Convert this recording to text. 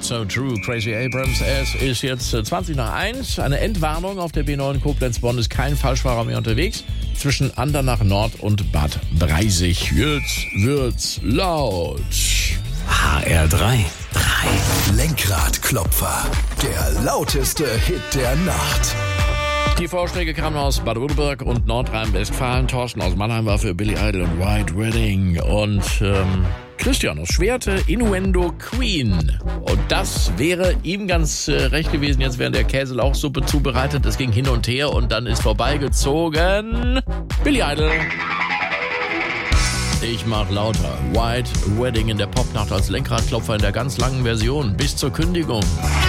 So True, Crazy Abrams. Es ist jetzt 20 nach 1. Eine Endwarnung auf der B9 Koblenz-Bonn ist kein Falschfahrer mehr unterwegs. Zwischen Andernach Nord und Bad Breisig. Jetzt wird's laut. HR3. Lenkradklopfer. Der lauteste Hit der Nacht. Die Vorschläge kamen aus Baden-Württemberg und Nordrhein-Westfalen. Thorsten aus Mannheim war für Billy Idol und White Wedding. Und Christian aus Schwerte, Innuendo Queen. Und das wäre ihm ganz recht gewesen, jetzt während der Käselauchsuppe zubereitet. Es ging hin und her und dann ist vorbeigezogen Billy Idol. Ich mach lauter. White Wedding in der Popnacht als Lenkradklopfer in der ganz langen Version. Bis zur Kündigung.